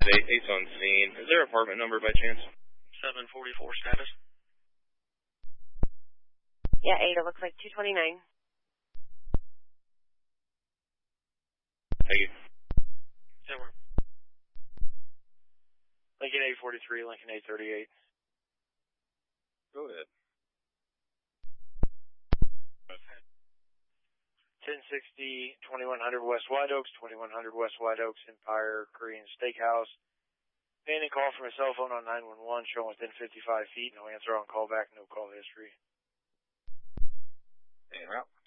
Eight's on scene. Is there an apartment number by chance? 744 status. Yeah, 8, it looks like 229. Thank you. Yeah, we're Lincoln 843, Lincoln 838. Go ahead. 1060, 2100 West White Oaks, 2100 West White Oaks, Empire Korean Steakhouse. Abandoned call from a cell phone on 911, showing within 55 feet. No answer on callback, no call history. En route.